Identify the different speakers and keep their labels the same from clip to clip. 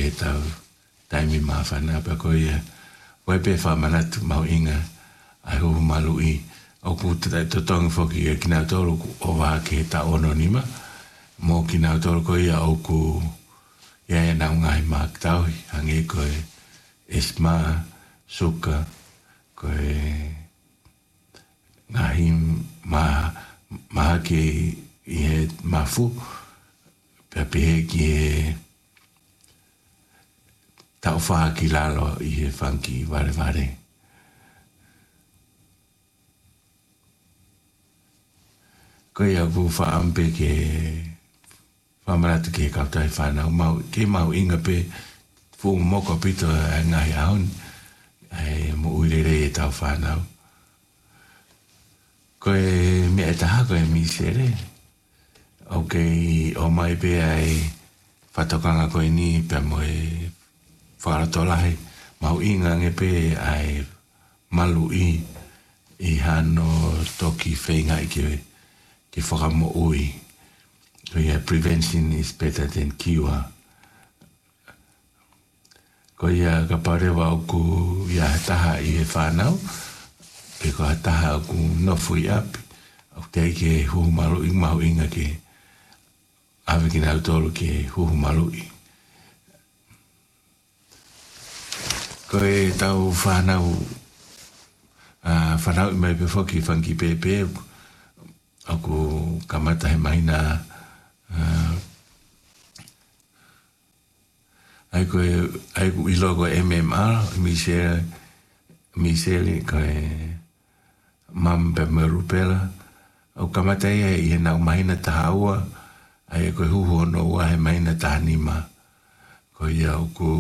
Speaker 1: ke tau taimi mawhana pa ko ia wai pe whamanatu mau inga ai hu malu i o ku te tongi whoki e kina tolu o wā ke ta ono nima mo kina tolu ko ia o ku ia e nau ngai mak tauhi hangi ko e esma suka ko e ngahi ma ke i he mafu pe pe ki e tau wha ki lalo i he whanki ware ware. Ko ia ku wha ampe ke whamaratu ke kautai whanau ke mau inga pe fu moko pito a ngai aun ai mo uirere e tau whanau. Ko e mea taha ko e mi sere ok o mai pe ai whatokanga ko e ni pe mo e wharatolahi mau inga nge pe ai malu i hano toki whainga i ke whakamo ui. So yeah, prevention is better than cure. Ko ia ka parewa o ku ia taha i he whanau pe ko taha o ku nofu i api o te ke huhu malu i mau inga ke awe ki nau tolu ke huhu malu i. Ko e tau whanau whanau i mai pe whoki whanki pepe aku kamata he mahina ai ko i logo MMR misele ko e mam pe merupela o kamata e i na mahina tahaua ai ko huhu no wa he mahina tahanima ko ia ku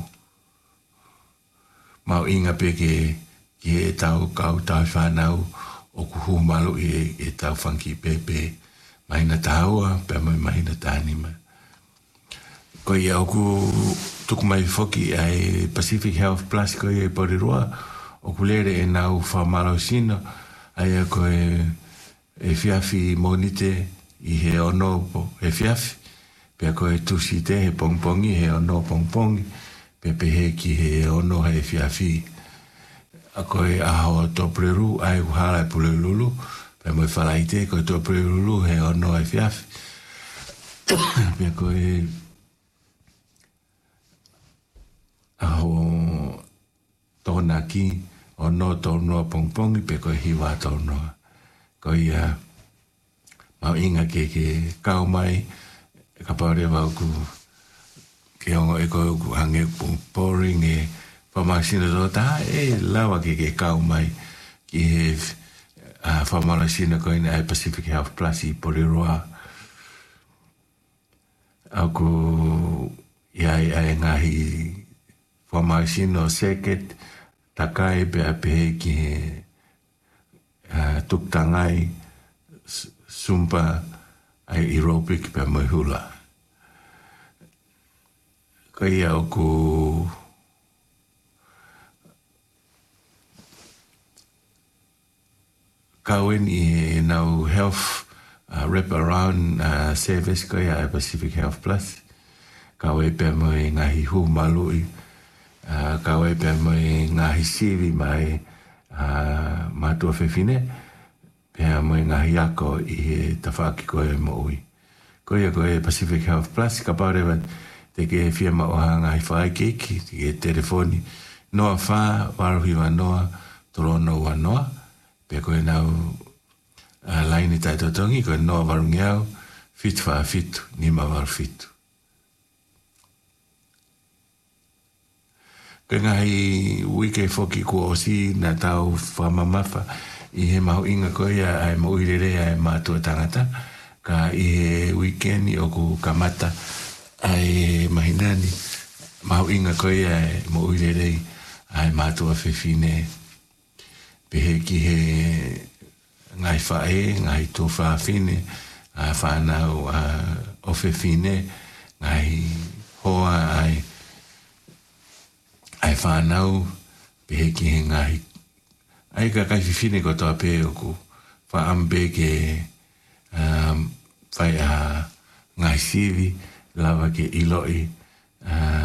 Speaker 1: mau inga pe ke e tau kau tau whanau o ku hu malu e tau whanki pepe mahina tahaua pe mahina tahanima. Ko ia o ku tuku mai whoki ai Pacific Health Plus ko ia porirua o ku lere e nau whamalo sino ai ko e fiafi monite i he ono e fiafi pe ko e tusi te he pongpongi he ono pongpongi pepe he ki he ono he fiafi ako e aho to preru ai uhala e pule lulu pe mo e whalaite ko to preru lulu he ono e fiafi pe ko e aho tona ki ono tono pongpongi pe ko e hiwa tono ko ia mau inga ke kau mai ka parewa ku ke ongo e ko hange pouring e whamasina do ta e lawa ke kau mai ki he whamarasina ko ina ai Pacific Health Plus i Porirua aku iai ngahi whamarasina o seket takai pe apehe ki he tuktangai sumpa ai aerobic pe mai hula. Ko ia o ku kauen i nau health wrap around service ko ia Pacific Health Plus. Kaue pe mai ngahi hu malui. Kaue pe mai ngahi sivi mai matua fefine. Pea mai ngahi ako i he tawhaki ko e mo ui. Ko ia ko e Pacific Health Plus ka parewa te ke fia maoha ngahi whaai keiki, te ke telefoni noa wha, waruhi wa noa, torono wa noa, pea ko e nau laini tai totongi, ko e noa warungi au, fit wha fitu, nima waru fitu. Ko ngahi wike foki ko osi na tau whamamafa, i he mahu inga ko ia ai mo uirere ai mātua tangata ka i he weekend o ku kamata ai mahinani mahu inga ko ia ai mo uirere ai mātua whewhine pehe ki he ngai whae, ngai tō whawhine whanau o whewhine ngai hoa ai whanau pehe ki he ngai ai ka kai whiwhine ko toa pē o ku whaambe ke whai ngai sivi lava ke iloi